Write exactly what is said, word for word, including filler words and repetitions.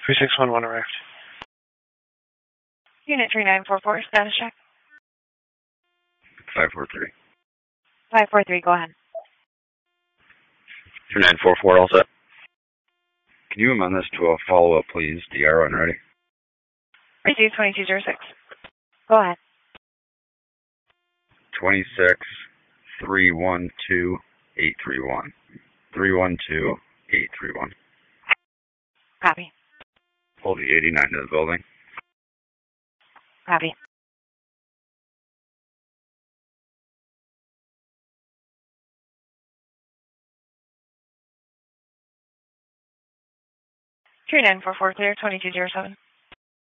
three six one one arrived. Unit three nine four four, status check. five four three. five four three, go ahead. three nine four four, all set. Can you amend this to a follow-up, please? D R when ready. Receive twenty-two zero six. Go ahead. twenty-six three one two eight three one. three one two eight three one. Copy. Pull the eighty-nine to the building. Copy. three nine four four, clear, twenty-two zero seven.